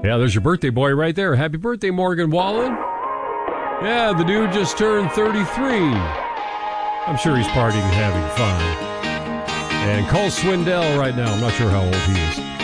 Yeah, there's your birthday boy right there. Happy birthday, Morgan Wallen. Yeah, the dude just turned 33. I'm sure he's partying and having fun. And Cole Swindell right now. I'm not sure how old he is.